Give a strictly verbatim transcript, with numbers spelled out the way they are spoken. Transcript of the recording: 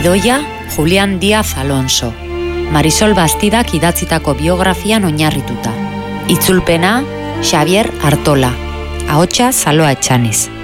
Gidoia Julian Díaz Alonso. Marisol Bastidak idatzitako biografian oinarrituta. Itzulpena Xavier Artola. Ahotsa Saloa Etxaniz.